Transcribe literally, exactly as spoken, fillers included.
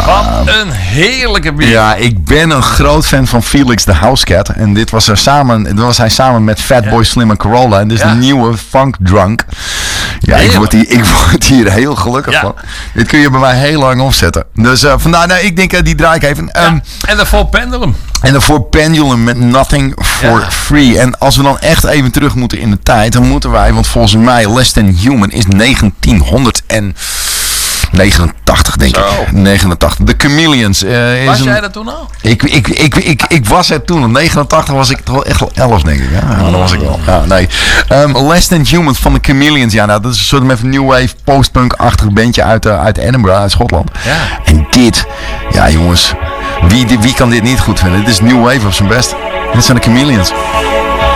Wat een heerlijke beat. Ja, ik ben een groot fan van Felix the Housecat. En dit was, er samen, dit was hij samen met Fatboy Ja. Slim en Corolla. En dit is Ja. de nieuwe Funk Drunk. Ja, ik Heerlijk. word, hier, ik word hier heel gelukkig Ja. van. Dit kun je bij mij heel lang opzetten. Dus uh, vandaar, nou, ik denk uh, die draai ik even. Ja. Um, En daarvoor Pendulum. En dan voor Pendulum met Nothing for Ja. Free. En als we dan echt even terug moeten in de tijd, dan moeten wij, want volgens mij Less Than Human is negentienhonderdnegenentachtig, denk Zo. ik. negenentachtig. The Chameleons. Uh, is Was een, jij dat toen al? ik, ik, ik, ik, ik was er toen. In negenentachtig was ik toch wel echt wel elf, denk ik. Ja, ja, dat was ik wel. Ja, nee. Um, Less Than Human van de Chameleons. Ja, nou, dat is een soort met new wave postpunk-achtig bandje uit, uh, uit Edinburgh, uit Schotland. Ja. En dit, ja jongens, wie, wie kan dit niet goed vinden? Dit is new wave op zijn best. Dit zijn de Chameleons.